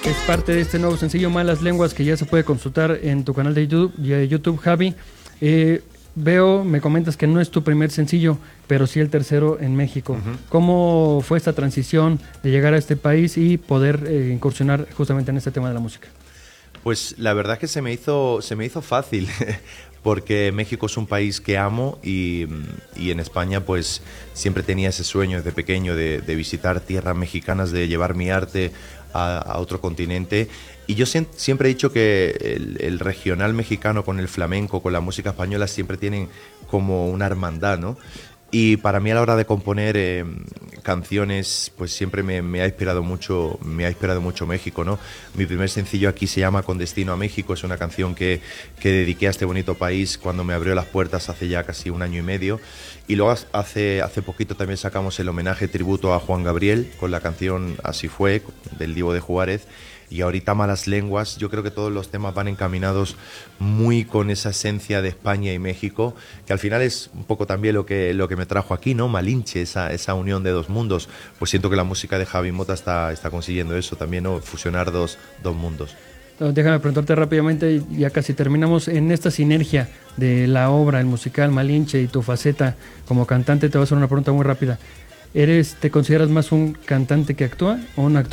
Es parte de este nuevo sencillo Malas Lenguas que ya se puede consultar en tu canal de YouTube, Javi. Me comentas que no es tu primer sencillo, pero sí el tercero en México. Uh-huh. ¿Cómo fue esta transición de llegar a este país y poder incursionar justamente en este tema de la música? Pues la verdad es que se me hizo fácil, porque México es un país que amo y en España pues siempre tenía ese sueño desde pequeño de visitar tierras mexicanas, de llevar mi arte a otro continente. Y yo siempre he dicho que el regional mexicano con el flamenco, con la música española, siempre tienen como una hermandad, ¿no? Y para mí a la hora de componer canciones, pues siempre me ha inspirado mucho México, ¿no? Mi primer sencillo aquí se llama Con Destino a México, es una canción que dediqué a este bonito país cuando me abrió las puertas hace ya casi 1 año y medio. Y luego hace poquito también sacamos el homenaje tributo a Juan Gabriel con la canción Así Fue, del Divo de Juárez. Y ahorita Malas Lenguas, yo creo que todos los temas van encaminados muy con esa esencia de España y México, que al final es un poco también lo que me trajo aquí, ¿no? Malinche, esa unión de dos mundos. Pues siento que la música de Javi Mota está consiguiendo eso también, ¿no? Fusionar dos mundos. Déjame preguntarte rápidamente, ya casi terminamos, en esta sinergia de la obra, el musical Malinche y tu faceta como cantante, te voy a hacer una pregunta muy rápida. ¿Te consideras más un cantante que actúa o un actor